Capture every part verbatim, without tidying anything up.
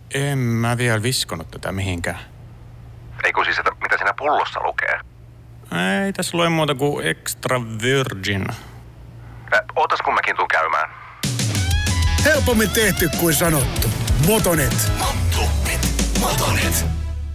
En mä vielä viskonut tätä mihinkään. Ei kun siis, että mitä siinä pullossa lukee? Ei tässä lue muuta kuin extra virgin. Ä, ootas kun mäkin tuun käymään. Helpommin tehty kuin sanottu. Motonet. Motonet. Motonet.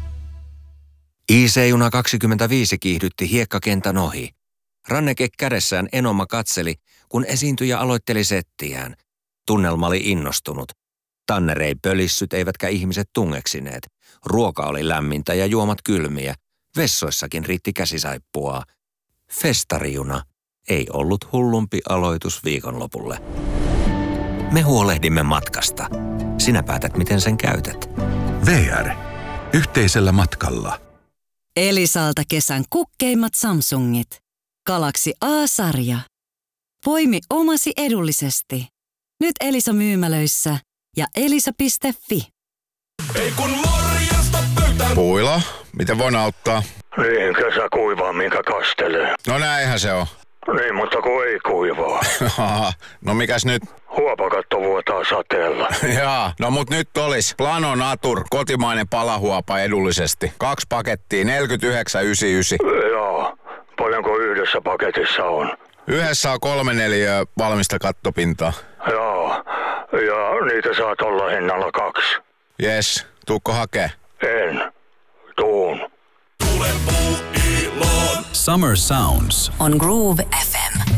I C-juna kaksikymmentäviisi kiihdytti hiekkakentän ohi. Ranneke kädessään Enoma katseli, kun esiintyjä aloitteli settiään. Tunnelma oli innostunut. Tanner ei pölissyt eivätkä ihmiset tungeksineet. Ruoka oli lämmintä ja juomat kylmiä. Vessoissakin riitti käsisaippua. Festarijuna ei ollut hullumpi aloitus viikonlopulle. Me huolehdimme matkasta. Sinä päätät, miten sen käytät. V R. Yhteisellä matkalla. Elisalta kesän kukkeimmat Samsungit. Galaxy A-sarja. Poimi omasi edullisesti. Nyt Elisa myymälöissä ja elisa piste fi. Ei kun morjesta pöytään. Puila, miten voin auttaa? Niin, kesä kuivaa, minkä kastelee. No näinhän se on. Niin, mutta kun ei kuivaa. No mikäs nyt? Huopakatto vuotaa sateella. Jaa, no mut nyt olis Plano Natur, kotimainen palahuopa edullisesti. Kaksi pakettia, neljäkymmentäyhdeksän yhdeksänkymmentäyhdeksän. Joo, paljonko yhdessä paketissa on? Yhdessä on kolme neliöä valmista kattopintaa. Joo, ja niitä saat olla hinnalla kaksi. Jes, tuukko hakee? En, tuun. Tule puu iloon. Summer Sounds On Groove F M.